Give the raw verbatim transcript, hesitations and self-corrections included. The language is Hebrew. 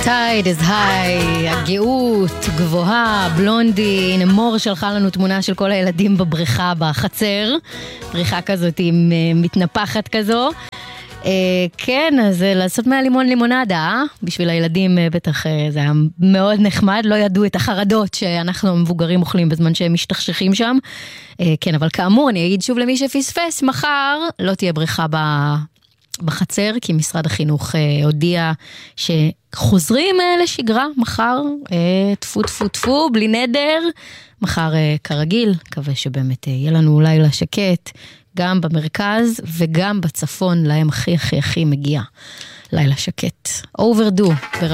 Tide is high, הגאות גבוהה, בלונדין, מור שלחה לנו תמונה של כל הילדים בבריכה בחצר, בריכה כזאת עם מתנפחת כזו. כן, אז לעשות מהלימון לימונדה, אה? בשביל הילדים בטח זה היה מאוד נחמד, לא ידעו את החרדות שאנחנו המבוגרים אוכלים בזמן שהם משתכשכים שם. כן, אבל כאמור, אני אגיד שוב למי שפספס, מחר לא תהיה בריכה ב... בחצר, כי משרד החינוך אה, הודיע שחוזרים אה, לשגרה מחר, אה, תפו תפו תפו, בלי נדר, מחר אה, כרגיל, מקווה שבאמת אה, יהיה לנו לילה שקט, גם במרכז וגם בצפון, להם הכי הכי הכי מגיע לילה שקט. Overdue.